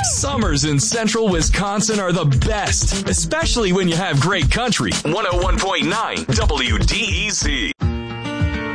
Summers in central Wisconsin are the best, especially when you have great country. 101.9 WDEC.